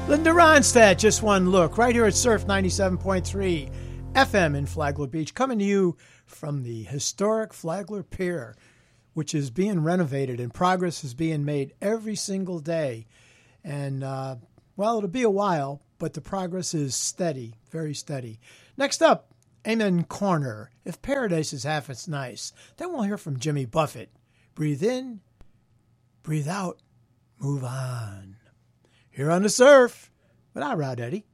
Linda Ronstadt, Just One Look, right here at Surf 97.3 FM in Flagler Beach, coming to you from the historic Flagler Pier, which is being renovated and progress is being made every single day. And, well, it'll be a while, but the progress is steady, very steady. Next up, Amen Corner. If Paradise is half as nice, then we'll hear from Jimmy Buffett. Breathe in, breathe out, move on. Here on the Surf with Rod Eddy.